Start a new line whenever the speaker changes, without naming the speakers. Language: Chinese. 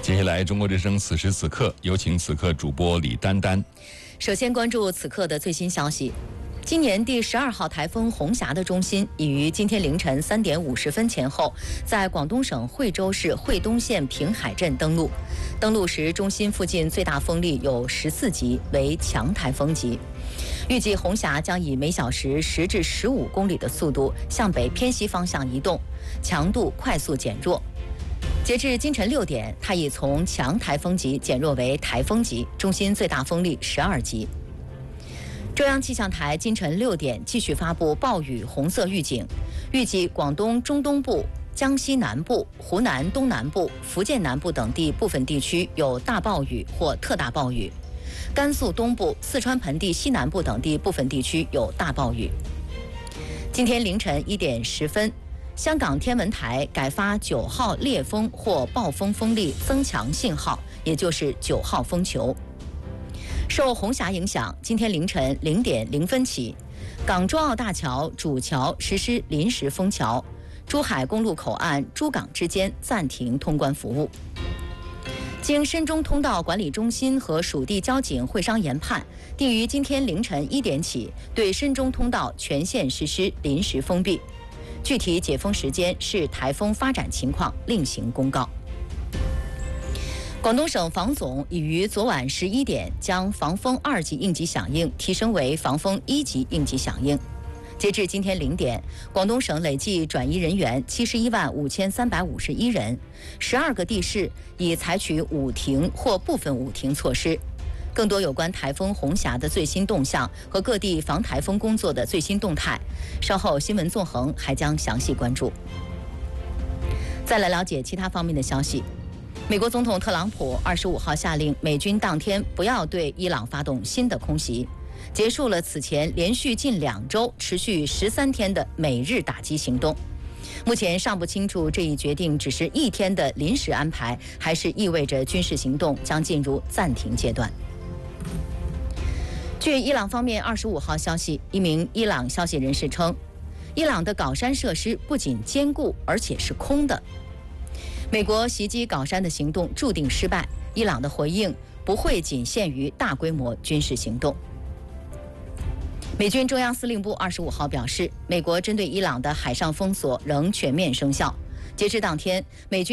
接下来，中国之声此时此刻有请此刻主播李丹丹。
首先关注此刻的最新消息。今年第12号台风红霞的中心已于今天凌晨3点50分前后，在广东省惠州市惠东县平海镇登陆。登陆时，中心附近最大风力有14级，为强台风级。预计红霞将以每小时10至15公里的速度向北偏西方向移动，强度快速减弱。截至今晨6点，它已从强台风级减弱为台风级，中心最大风力12级。中央气象台今晨6点继续发布暴雨红色预警，预计广东中东部、江西南部、湖南东南部、福建南部等地部分地区有大暴雨或特大暴雨，甘肃东部、四川盆地西南部等地部分地区有大暴雨。今天凌晨1点10分，香港天文台改发9号烈风或暴风风力增强信号，也就是9号风球。受红霞影响，今天凌晨0点0分起，港珠澳大桥主桥实施临时封桥，珠海公路口岸珠港之间暂停通关服务。经深中通道管理中心和属地交警会商研判，定于今天凌晨1点起，对深中通道全线实施临时封闭。具体解封时间视台风发展情况另行公告。广东省防总已于昨晚11点将防风2级应急响应提升为防风1级应急响应。截至今天0点，广东省累计转移人员715351人，12个地市已采取捂停或部分捂停措施。更多有关台风红霞的最新动向和各地防台风工作的最新动态，稍后新闻纵横还将详细关注。再来了解其他方面的消息。美国总统特朗普25号下令美军当天不要对伊朗发动新的空袭，结束了此前连续近2周、持续13天的美日打击行动。目前尚不清楚这一决定只是1天的临时安排，还是意味着军事行动将进入暂停阶段。据伊朗方面25号消息，一名伊朗消息人士称，伊朗的镐山设施不仅坚固，而且是空的。美国袭击镐山的行动注定失败，伊朗的回应不会仅限于大规模军事行动。美军中央司令部25号表示，美国针对伊朗的海上封锁仍全面生效。截至当天，美军